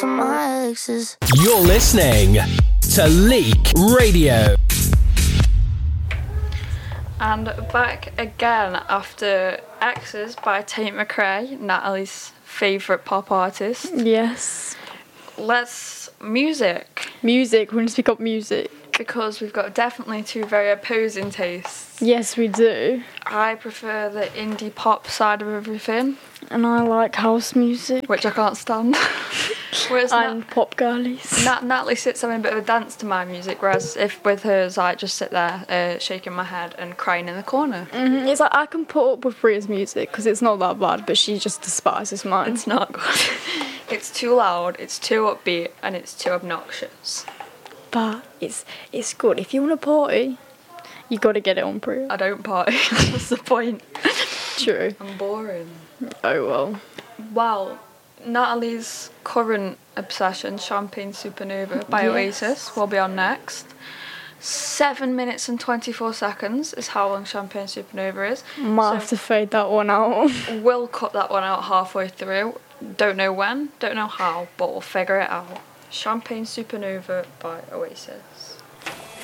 to my exes. You're listening to Leak Radio. And back again after Exes by Tate McRae, Natalie's favourite pop artist. Yes. Music. Music, we're going to speak up music. Because we've got definitely two very opposing tastes. Yes, we do. I prefer the indie pop side of everything. And I like house music. Which I can't stand. Whereas and pop girlies. Natalie sits having a bit of a dance to my music, whereas if with hers I just sit there shaking my head and crying in the corner. Mm-hmm. It's like I can put up with Ria's music because it's not that bad, but she just despises mine. It's not good. It's too loud, it's too upbeat, and it's too obnoxious. But it's good. If you want to party, you got to get it on Priya. I don't party. That's the point. True. I'm boring. Oh well. Well, Natalie's current obsession, Champagne Supernova by Oasis, will be on next. 7 minutes and 24 seconds is how long Champagne Supernova is. Might have to fade that one out. We'll cut that one out halfway through. Don't know when, don't know how, but we'll figure it out. Champagne Supernova by Oasis.